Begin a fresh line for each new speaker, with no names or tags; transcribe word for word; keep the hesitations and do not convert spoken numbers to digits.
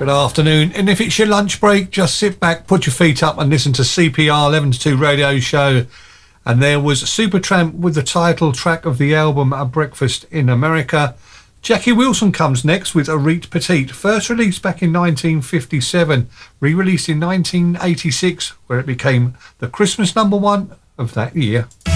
Good afternoon, and if it's your lunch break, just sit back, put your feet up and listen to C P R eleven to two radio show. And there was Supertramp with the title track of the album A Breakfast in America. Jackie Wilson comes next with Arete Petite, first released back in nineteen fifty-seven, re-released in nineteen eighty-six, where it became the Christmas number one of that year.